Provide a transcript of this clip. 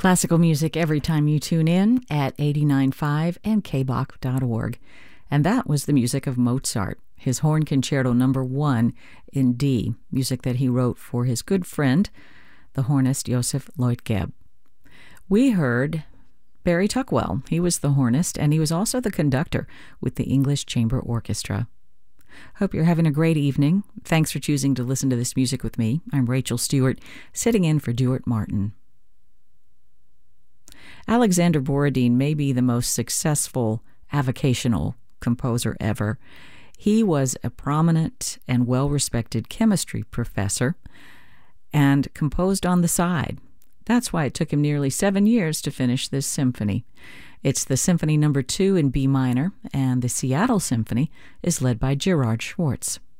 Classical music every time you tune in at 89.5 and kbach.org. And that was the music of Mozart, his Horn Concerto No. 1 in D, music that he wrote for his good friend, the hornist Joseph Leutgeb. We heard Barry Tuckwell. He was the hornist, and he was also the conductor with the English Chamber Orchestra. Hope you're having a great evening. Thanks for choosing to listen to this music with me. I'm Rachel Stewart, sitting in for Duart Martin. Alexander Borodin may be the most successful avocational composer ever. He was a prominent and well-respected chemistry professor and composed on the side. That's why it took him nearly 7 years to finish this symphony. It's the Symphony No. 2 in B minor, and the Seattle Symphony is led by Gerard Schwartz.